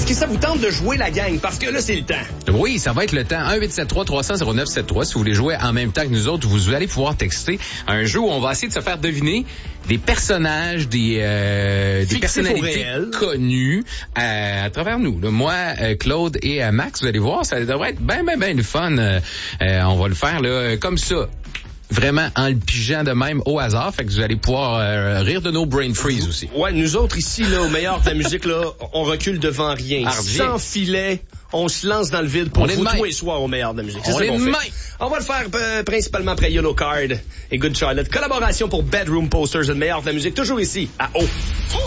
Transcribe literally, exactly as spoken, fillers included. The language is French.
que ça vous tente de jouer la gang? Parce que là, c'est le temps. Oui, ça va être le temps. un huit sept trois trois cents zéro neuf sept trois. Si vous voulez jouer en même temps que nous autres, vous allez pouvoir texter un jeu où on va essayer de se faire deviner des personnages, des, euh, des personnalités connues euh, à travers nous. Là, moi, euh, Claude et euh, Max, vous allez voir, ça devrait être bien, bien, bien le fun. Euh, euh, on va le faire là comme ça. Vraiment en le pigeant de même au hasard, fait que vous allez pouvoir euh, rire de nos brain freeze aussi. Ouais, nous autres ici, là, au meilleur de la musique, là, on recule devant rien. Ardier. Sans filet, on se lance dans le vide pour vous tous les soirs au meilleur de la musique. C'est on ça est qu'on de fait. main. On va le faire euh, principalement après Yellow Card et Good Charlotte. Collaboration pour Bedroom Posters, le meilleur de la musique, toujours ici, à O.